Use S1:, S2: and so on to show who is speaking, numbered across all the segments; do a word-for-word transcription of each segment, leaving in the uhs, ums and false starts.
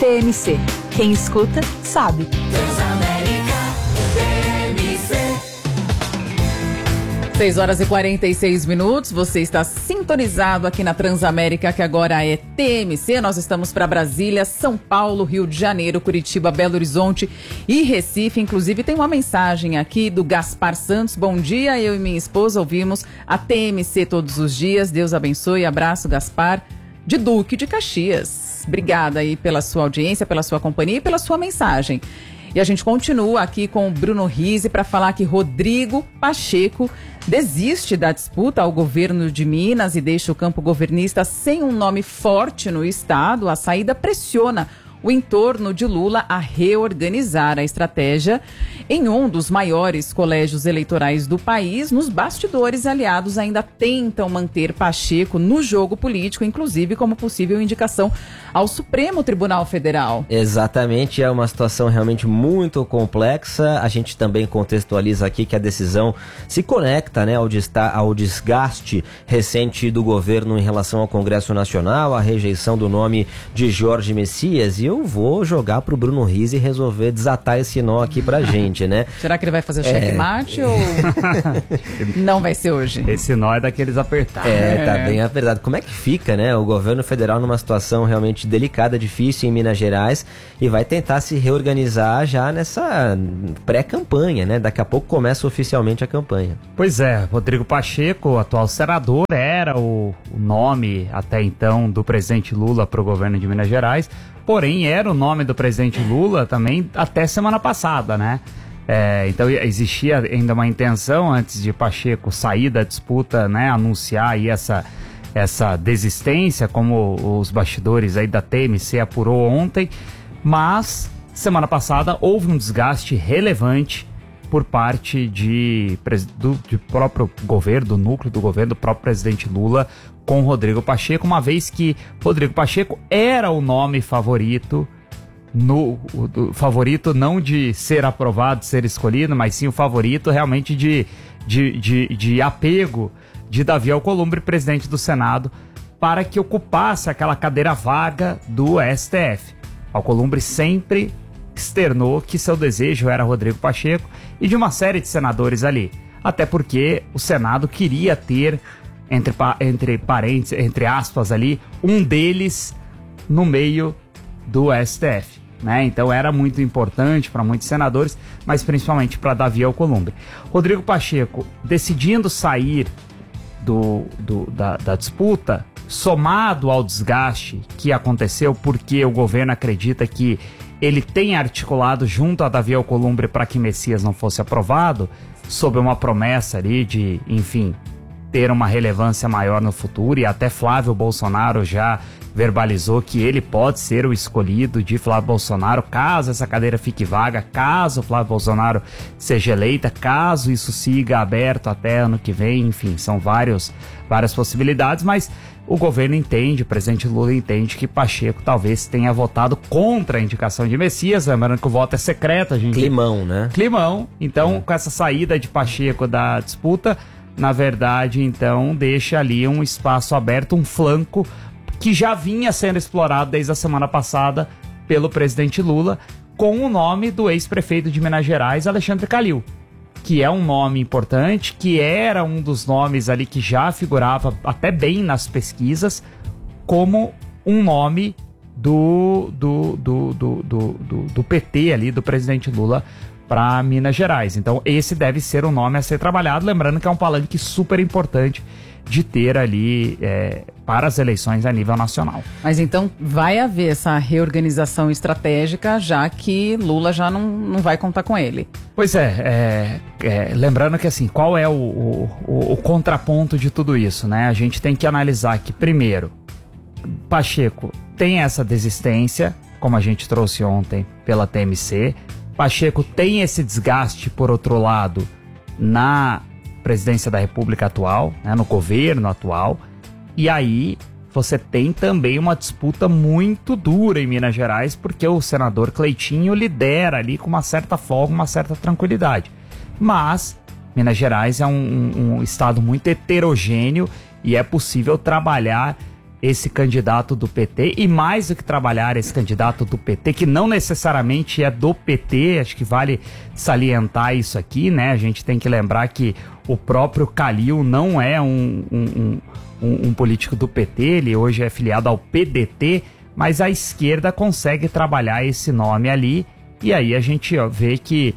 S1: T M C. Quem escuta, sabe.
S2: seis horas e quarenta e seis minutos, você está sintonizado aqui na Transamérica, que agora é T M C. Nós estamos para Brasília, São Paulo, Rio de Janeiro, Curitiba, Belo Horizonte e Recife. Inclusive tem uma mensagem aqui do Gaspar Santos. Bom dia, eu e minha esposa ouvimos a T M C todos os dias. Deus abençoe. Abraço, Gaspar, de Duque de Caxias. Obrigada aí pela sua audiência, pela sua companhia e pela sua mensagem. E a gente continua aqui com o Bruno Rizzi para falar que Rodrigo Pacheco desiste da disputa ao governo de Minas e deixa o campo governista sem um nome forte no estado. A saída pressiona o entorno de Lula a reorganizar a estratégia em um dos maiores colégios eleitorais do país. Nos bastidores, aliados ainda tentam manter Pacheco no jogo político, inclusive como possível indicação ao Supremo Tribunal Federal.
S3: Exatamente, é uma situação realmente muito complexa. A gente também contextualiza aqui que a decisão se conecta, né, ao, desta- ao desgaste recente do governo em relação ao Congresso Nacional, a rejeição do nome de Jorge Messias. E eu vou jogar pro Bruno Rizzi resolver desatar esse nó aqui pra gente, né?
S2: Será que ele vai fazer checkmate é... ou não vai ser hoje?
S4: Esse nó é daqueles apertados.
S3: É, tá bem apertado. Como é que fica, né? O governo federal numa situação realmente delicada, difícil em Minas Gerais e vai tentar se reorganizar já nessa pré-campanha, né? Daqui a pouco começa oficialmente a campanha.
S4: Pois é, Rodrigo Pacheco, atual senador, era o, o nome até então do presidente Lula para o governo de Minas Gerais. Porém, era o nome do presidente Lula também até semana passada, né? É, então existia ainda uma intenção antes de Pacheco sair da disputa, né? Anunciar aí essa, essa desistência, como os bastidores aí da T M C apurou ontem. Mas, semana passada, houve um desgaste relevante por parte de, do, de próprio governo, do núcleo do governo, do próprio presidente Lula com Rodrigo Pacheco, uma vez que Rodrigo Pacheco era o nome favorito, no, o, o favorito não de ser aprovado, de ser escolhido, mas sim o favorito realmente de, de, de, de apego de Davi Alcolumbre, presidente do Senado, para que ocupasse aquela cadeira vaga do S T F. Alcolumbre sempre externou que seu desejo era Rodrigo Pacheco e de uma série de senadores ali. Até porque o Senado queria ter, entre, entre parênteses, entre aspas ali, um deles no meio do S T F. Né? Então era muito importante para muitos senadores, mas principalmente para Davi Alcolumbre. Rodrigo Pacheco decidindo sair do, do, da, da disputa, somado ao desgaste que aconteceu porque o governo acredita que ele tem articulado junto a Davi Alcolumbre para que Messias não fosse aprovado, sob uma promessa ali de, enfim, ter uma relevância maior no futuro, e até Flávio Bolsonaro já verbalizou que ele pode ser o escolhido de Flávio Bolsonaro, caso essa cadeira fique vaga, caso Flávio Bolsonaro seja eleita, caso isso siga aberto até ano que vem, enfim, são vários, várias possibilidades, mas o governo entende, o presidente Lula entende que Pacheco talvez tenha votado contra a indicação de Messias, lembrando que o voto é secreto, a gente...
S3: Climão, né?
S4: Climão. Então,
S3: é.
S4: com essa saída de Pacheco da disputa, na verdade, então, deixa ali um espaço aberto, um flanco que já vinha sendo explorado desde a semana passada pelo presidente Lula, com o nome do ex-prefeito de Minas Gerais, Alexandre Calil, que é um nome importante, que era um dos nomes ali que já figurava até bem nas pesquisas, como um nome do, do, do, do, do, do, do P T ali, do presidente Lula, para Minas Gerais. Então esse deve ser o nome a ser trabalhado, lembrando que é um palanque super importante de ter ali é, para as eleições a nível nacional.
S2: Mas então vai haver essa reorganização estratégica, já que Lula já não, não vai contar com ele.
S4: Pois é, é, é lembrando que assim, qual é o, o, o, o contraponto de tudo isso, né? A gente tem que analisar que, primeiro, Pacheco tem essa desistência, como a gente trouxe ontem pela T M C. Pacheco tem esse desgaste, por outro lado, na presidência da República atual, né, no governo atual, e aí você tem também uma disputa muito dura em Minas Gerais, porque o senador Cleitinho lidera ali com uma certa folga, uma certa tranquilidade. Mas Minas Gerais é um, um, um estado muito heterogêneo e é possível trabalhar esse candidato do P T, e mais do que trabalhar esse candidato do P T, que não necessariamente é do P T, acho que vale salientar isso aqui, né? A gente tem que lembrar que o próprio Calil não é um, um, um, um político do P T, ele hoje é filiado ao P D T, mas a esquerda consegue trabalhar esse nome ali, e aí a gente ó, vê que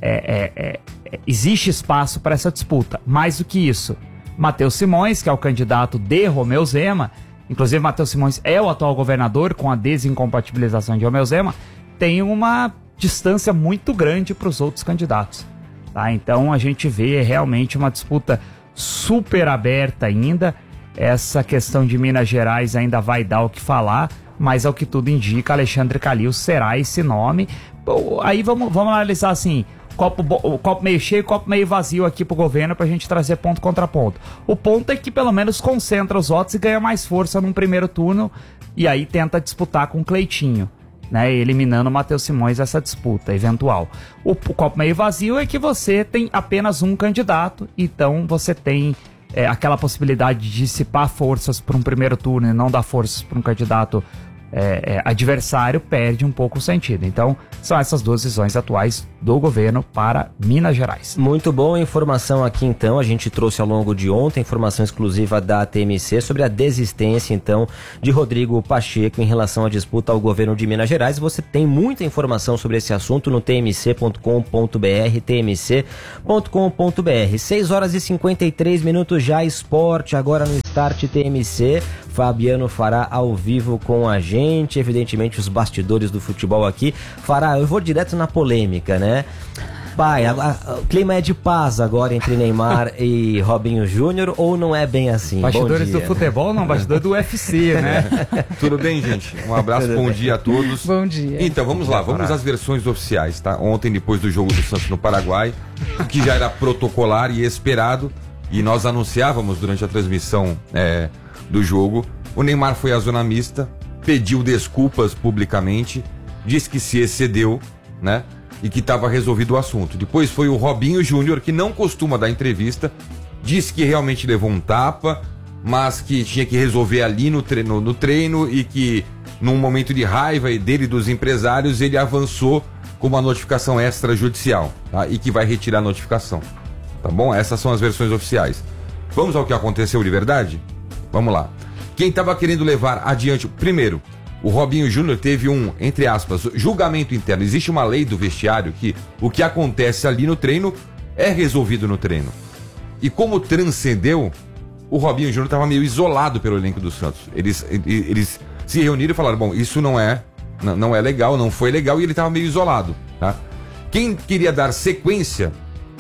S4: é, é, é, existe espaço para essa disputa. Mais do que isso, Matheus Simões, que é o candidato de Romeu Zema, inclusive Matheus Simões é o atual governador, com a desincompatibilização de Romeu Zema, tem uma distância muito grande para os outros candidatos. Tá? Então a gente vê realmente uma disputa super aberta ainda. Essa questão de Minas Gerais ainda vai dar o que falar, mas ao que tudo indica, Alexandre Calil será esse nome. Bom, aí vamos, vamos analisar assim, copo, copo meio cheio, copo meio vazio aqui pro governo, pra gente trazer ponto contra ponto. O ponto é que pelo menos concentra os votos e ganha mais força num primeiro turno, e aí tenta disputar com o Cleitinho, né, eliminando o Matheus Simões essa disputa eventual. O, o copo meio vazio é que você tem apenas um candidato, então você tem é, aquela possibilidade de dissipar forças para um primeiro turno e não dar forças para um candidato É, é, adversário, perde um pouco o sentido. Então, são essas duas visões atuais do governo para Minas Gerais.
S3: Muito boa informação aqui, então. A gente trouxe ao longo de ontem informação exclusiva da T M C sobre a desistência, então, de Rodrigo Pacheco em relação à disputa ao governo de Minas Gerais. Você tem muita informação sobre esse assunto no t m c ponto com ponto b r, t m c ponto com ponto b r. seis horas e cinquenta e três minutos já, esporte, agora no Start T M C. Fabiano Fará ao vivo com a gente, evidentemente os bastidores do futebol aqui. Fará, eu vou direto na polêmica, né? Pai, a, a, o clima é de paz agora entre Neymar e Robinho Júnior, ou não é bem assim?
S4: Bastidores do futebol, não, bastidores do U F C, né?
S5: Tudo bem, gente? Um abraço,
S3: Tudo
S5: bom
S3: bem.
S5: dia a todos.
S2: Bom dia.
S5: Então, vamos lá, vamos às versões oficiais, tá? Ontem, depois do jogo do Santos no Paraguai, que já era protocolar e esperado, e nós anunciávamos durante a transmissão é, do jogo, o Neymar foi à zona mista, pediu desculpas publicamente, disse que se excedeu, né? E que estava resolvido o assunto. Depois foi o Robinho Júnior, que não costuma dar entrevista, disse que realmente levou um tapa, mas que tinha que resolver ali no treino, no treino e que num momento de raiva dele e dos empresários, ele avançou com uma notificação extrajudicial, tá? E que vai retirar a notificação. Tá bom? Essas são as versões oficiais. Vamos ao que aconteceu de verdade? Vamos lá. Quem estava querendo levar adiante... Primeiro, o Robinho Júnior teve um, entre aspas, julgamento interno. Existe uma lei do vestiário que o que acontece ali no treino é resolvido no treino. E como transcendeu, o Robinho Júnior estava meio isolado pelo elenco do Santos. Eles, eles se reuniram e falaram, bom, isso não é, não, não é legal, não foi legal, e ele estava meio isolado, tá? Quem queria dar sequência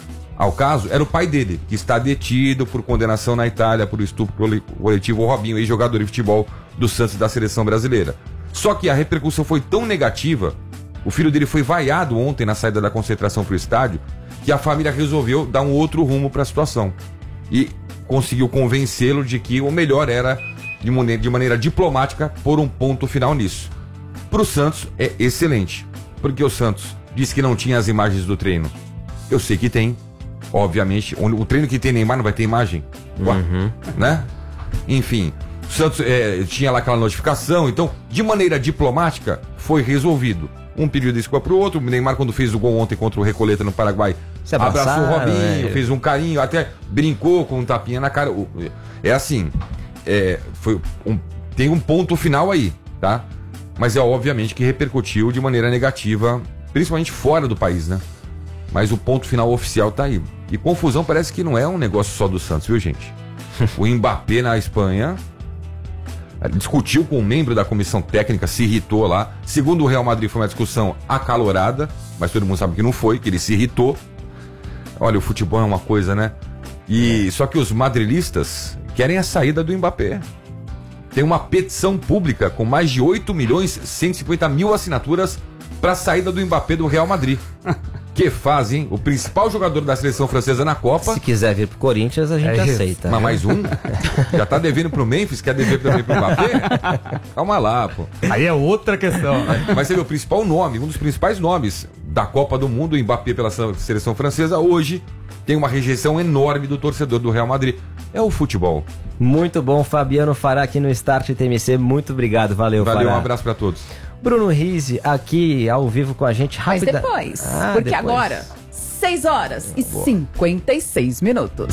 S5: ao caso era o pai dele, que está detido por condenação na Itália por estupro coletivo. O Robinho, ex-jogador de futebol do Santos e da seleção brasileira. Só que a repercussão foi tão negativa, o filho dele foi vaiado ontem na saída da concentração para o estádio, que a família resolveu dar um outro rumo para a situação. E conseguiu convencê-lo de que o melhor era, de maneira, de maneira diplomática, pôr um ponto final nisso. Para o Santos é excelente, porque o Santos disse que não tinha as imagens do treino. Eu sei que tem. Obviamente, o treino que tem Neymar não vai ter imagem, uhum. Né? Enfim, o Santos é, tinha lá aquela notificação, então, de maneira diplomática, foi resolvido. Um pediu desculpa pro outro, o Neymar, quando fez o gol ontem contra o Recoleta no Paraguai,
S3: se abraçaram,
S5: abraçou o Robinho,
S3: é.
S5: fez um carinho, até brincou com um tapinha na cara. É assim, é, foi um, tem um ponto final aí, tá? Mas é obviamente que repercutiu de maneira negativa, principalmente fora do país, né? Mas o ponto final oficial tá aí. E confusão parece que não é um negócio só do Santos, viu, gente? O Mbappé na Espanha discutiu com um membro da comissão técnica, se irritou lá. Segundo o Real Madrid, foi uma discussão acalorada, mas todo mundo sabe que não foi, que ele se irritou. Olha, o futebol é uma coisa, né? E só que os madrilistas querem a saída do Mbappé. Tem uma petição pública com mais de oito milhões e cento e cinquenta mil assinaturas para a saída do Mbappé do Real Madrid. Que fazem o principal jogador da seleção francesa na Copa.
S3: Se quiser vir pro Corinthians, a gente
S4: é
S3: aceita.
S5: Mas mais um? Já tá devendo pro Memphis, quer dever também pro Mbappé? Calma lá, pô.
S4: Aí é outra questão.
S5: Mas você vê o principal nome, um dos principais nomes da Copa do Mundo, o Mbappé pela seleção francesa, hoje tem uma rejeição enorme do torcedor do Real Madrid. é o futebol.
S3: Muito bom, Fabiano Fará aqui no Start T M C. Muito obrigado, valeu,
S5: Valeu,
S3: Fará.
S5: um abraço para todos.
S3: Bruno Rizzi aqui ao vivo com a gente.
S2: Mas
S3: Rápida...
S2: depois,
S3: ah,
S2: porque
S3: depois.
S2: agora, seis horas e cinquenta e seis minutos.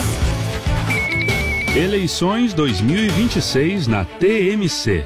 S6: Eleições dois mil e vinte e seis na T M C.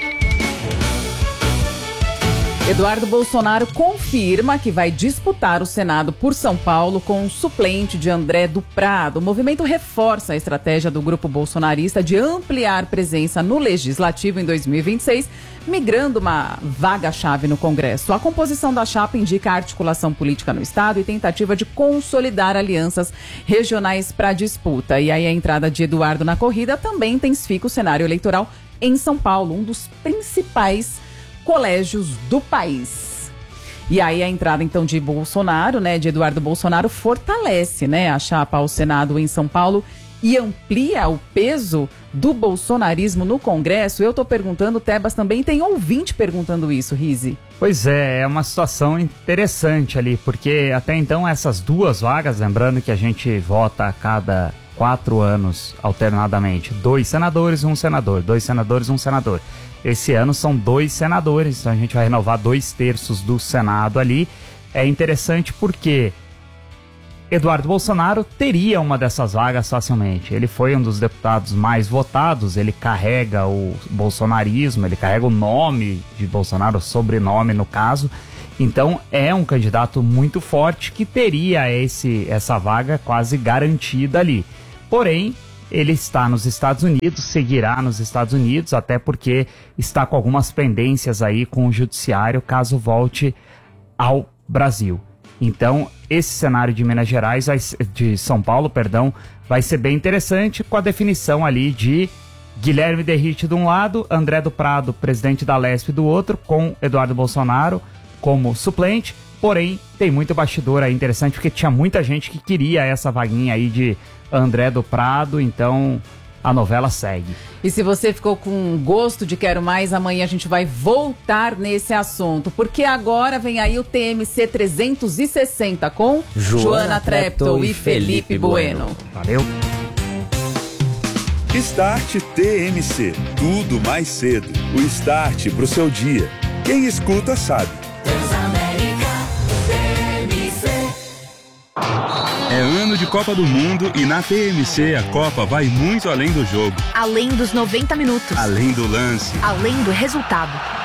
S2: Eduardo Bolsonaro confirma que vai disputar o Senado por São Paulo com o suplente de André do Prado. O movimento reforça a estratégia do grupo bolsonarista de ampliar presença no Legislativo em dois mil e vinte e seis, migrando uma vaga-chave no Congresso. A composição da chapa indica a articulação política no Estado e tentativa de consolidar alianças regionais para a disputa. E aí a entrada de Eduardo na corrida também intensifica o cenário eleitoral em São Paulo, um dos principais colégios do país. E aí a entrada então de Bolsonaro, né, de Eduardo Bolsonaro, fortalece, né, a chapa ao Senado em São Paulo e amplia o peso do bolsonarismo no Congresso. Eu tô perguntando, Tebas também tem ouvinte perguntando isso, Rizzi.
S4: Pois é, é uma situação interessante ali, porque até então essas duas vagas, lembrando que a gente vota a cada quatro anos alternadamente, dois senadores, um senador, dois senadores, um senador. Esse ano são dois senadores, então a gente vai renovar dois terços do Senado ali. É interessante porque Eduardo Bolsonaro teria uma dessas vagas facilmente. Ele foi um dos deputados mais votados, ele carrega o bolsonarismo, ele carrega o nome de Bolsonaro, o sobrenome no caso. Então é um candidato muito forte que teria esse, essa vaga quase garantida ali. Porém, ele está nos Estados Unidos, seguirá nos Estados Unidos, até porque está com algumas pendências aí com o judiciário, caso volte ao Brasil. Então, esse cenário de Minas Gerais, de São Paulo, perdão, vai ser bem interessante com a definição ali de Guilherme Derrite de um lado, André do Prado, presidente da Lesp do outro, com Eduardo Bolsonaro como suplente. Porém, tem muito bastidor aí interessante, porque tinha muita gente que queria essa vaguinha aí de André do Prado, então a novela segue.
S2: E se você ficou com gosto de quero mais, amanhã a gente vai voltar nesse assunto, porque agora vem aí o T M C trezentos e sessenta com Joana, Joana Treptow e Felipe Bueno.
S4: Valeu.
S7: Start T M C, tudo mais cedo. O start pro seu dia. Quem escuta sabe.
S6: É ano de Copa do Mundo e na T M C a Copa vai muito além do jogo.
S8: Além dos noventa minutos.
S6: Além do lance.
S8: Além do resultado.